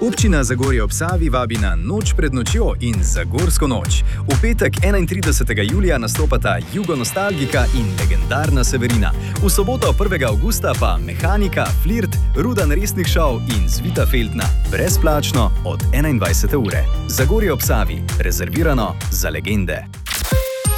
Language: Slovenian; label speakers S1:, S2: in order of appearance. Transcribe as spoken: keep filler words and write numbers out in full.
S1: Občina Zagorje ob Savi vabi na Noč pred nočjo in Zagorsko noč. V petek enaintridesetega julija nastopata Jugonostalgika in legendarna Severina. V soboto prvega avgusta pa Mehanika, Flirt, Rudan resnih šov in Zvita Feltna. Brezplačno od enaindvajsete ure. Zagorje ob Savi. Rezervirano za legende.